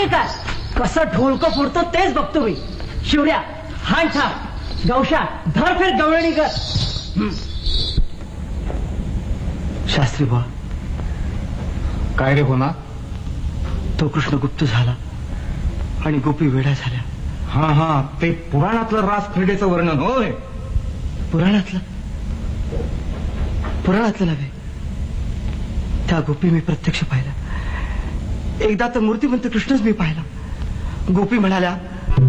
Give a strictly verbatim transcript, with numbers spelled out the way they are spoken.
बाकी काय कसं ढोलकं फोडतो तेच बघतो मी. शिवड्या हाण ठा गवशा धरफेर गवळणी कर. शास्त्री बुवा, काय रे होना? तो कृष्ण गुप्त झाला आणि गोपी वेड्या झाल्या. हा हा, ते पुराणातलं रास क्रीडेचं वर्णन होय. पुराणातलं पुराणातलं नव्हे, त्या गोपी मी प्रत्यक्ष पाहिला. एकदा तर मूर्तिमंत कृष्णच मी पाहिला. गोपी म्हणाल्या,